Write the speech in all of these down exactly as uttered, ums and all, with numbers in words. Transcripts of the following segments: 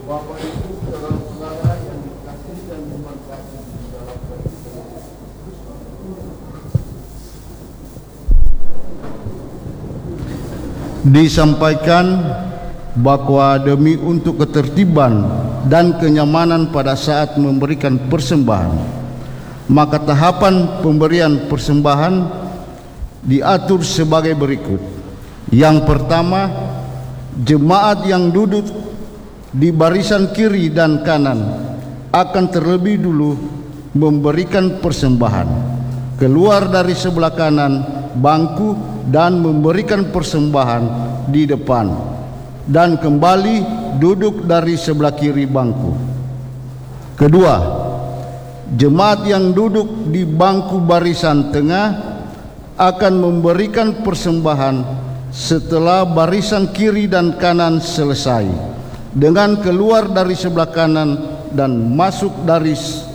Bapak Ibu saudara-saudara yang dikasihi dan diberkati di dalam Kristus. Disampaikan bahwa demi untuk ketertiban dan kenyamanan pada saat memberikan persembahan, maka tahapan pemberian persembahan diatur sebagai berikut. Yang pertama, jemaat yang duduk di barisan kiri dan kanan akan terlebih dulu memberikan persembahan, keluar dari sebelah kanan bangku dan memberikan persembahan di depan, dan kembali duduk dari sebelah kiri bangku. Kedua, jemaat yang duduk di bangku barisan tengah akan memberikan persembahan setelah barisan kiri dan kanan selesai, dengan keluar dari sebelah kanan dan masuk dari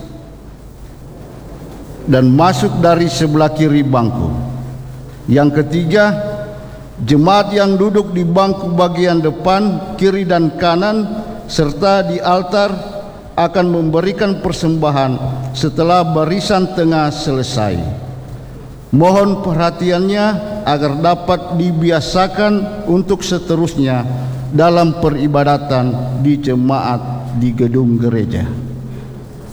dan masuk dari sebelah kiri bangku. Yang ketiga, jemaat yang duduk di bangku bagian depan, kiri dan kanan serta di altar akan memberikan persembahan setelah barisan tengah selesai. Mohon perhatiannya agar dapat dibiasakan untuk seterusnya dalam peribadatan di jemaat di gedung gereja.